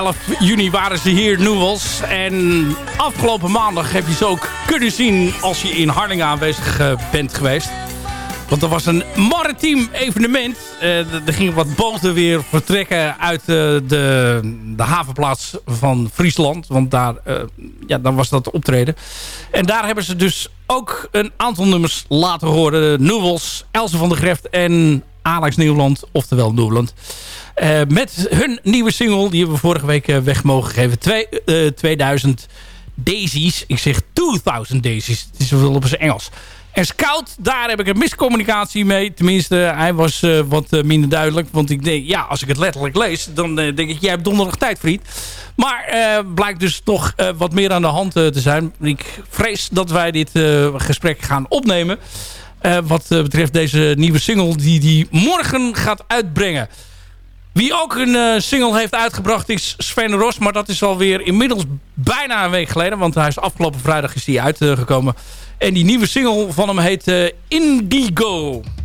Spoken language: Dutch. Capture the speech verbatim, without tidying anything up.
elf juni waren ze hier, Newells. En afgelopen maandag heb je ze ook kunnen zien als je in Harlingen aanwezig uh, bent geweest. Want er was een maritiem evenement. Uh, er gingen wat boten weer vertrekken uit uh, de, de havenplaats van Friesland. Want daar, uh, ja, daar was dat optreden. En daar hebben ze dus ook een aantal nummers laten horen. Newells, Else van der Greft en Alex Nieuwland, oftewel Nieuwland. Uh, met hun nieuwe single, die hebben we vorige week uh, weg mogen geven. Twee, uh, tweeduizend Daisies. Ik zeg tweeduizend Daisies. Het is wel op zijn Engels. En Scout, daar heb ik een miscommunicatie mee. Tenminste, hij was uh, wat uh, minder duidelijk. Want ik denk, ja, als ik het letterlijk lees, dan uh, denk ik, jij hebt donderdag tijd, vriend. Maar uh, blijkt dus toch uh, wat meer aan de hand uh, te zijn. Ik vrees dat wij dit uh, gesprek gaan opnemen. Uh, wat uh, betreft deze nieuwe single die die morgen gaat uitbrengen. Wie ook een uh, single heeft uitgebracht is Sven Ros. Maar dat is alweer inmiddels bijna een week geleden. Want hij is afgelopen vrijdag is die uitgekomen. Uh, en die nieuwe single van hem heet uh, Indigo.